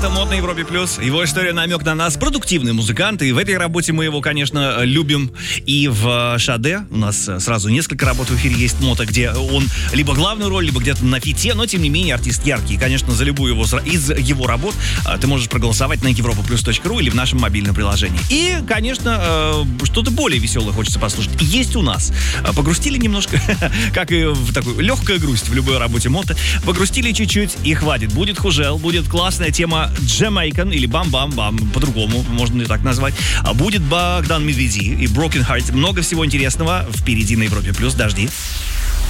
Это мод на Европе плюс. Его история намек на нас. Продуктивный музыкант. И в этой работе мы его, конечно, любим. И в Шаде у нас сразу несколько работ в эфире есть мота, где он либо главную роль, либо где-то на фите, но тем не менее артист яркий. И, конечно, за любую из его работ ты можешь проголосовать на europaplus.ru или в нашем мобильном приложении. И, конечно, что-то более веселое хочется послушать. Есть у нас. Погрустили немножко, как и в такой легкая грусть в любой работе мота. Погрустили чуть-чуть и хватит. Будет хужел, будет классная тема Jamaican или Бам-Бам-Бам, по-другому можно и так назвать. Будет Богдан Медведи и Broken Heart. Много всего интересного впереди на Европе плюс. Дожди.